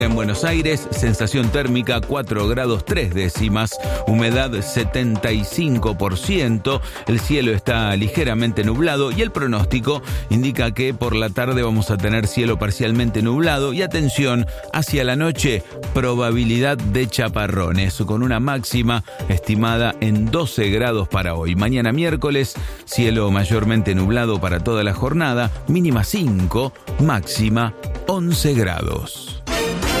En Buenos Aires, sensación térmica 4 grados 3 décimas, humedad 75%, el cielo está ligeramente nublado y el pronóstico indica que por la tarde vamos a tener cielo parcialmente nublado y atención, hacia la noche, probabilidad de chaparrones, con una máxima estimada en 12 grados para hoy. Mañana miércoles, cielo mayormente nublado para toda la jornada, mínima 5, máxima 11 grados.